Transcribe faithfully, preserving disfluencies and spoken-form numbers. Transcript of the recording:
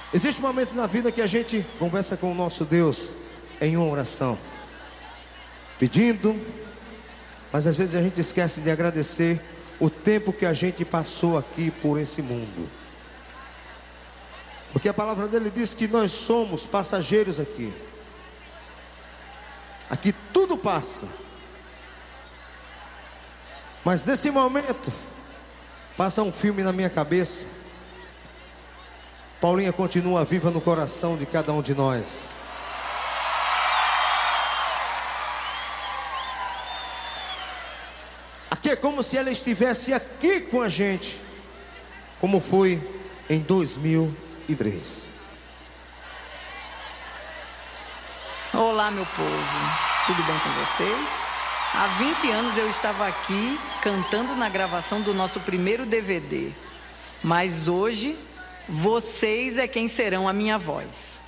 Existem momentos na vida que a gente conversa com o nosso Deus em uma oração, pedindo, mas às vezes a gente esquece de agradecer o tempo que a gente passou aqui por esse mundo. Porque a palavra dele diz que nós somos passageiros aqui. Aqui tudo passa. Mas nesse momento passa um filme na minha cabeça. Paulinha continua viva no coração de cada um de nós. Aqui é como se ela estivesse aqui com a gente, como foi em dois mil e três. Olá, meu povo, tudo bem com vocês? Há vinte anos eu estava aqui cantando na gravação do nosso primeiro D V D. Mas hoje, vocês é quem serão a minha voz.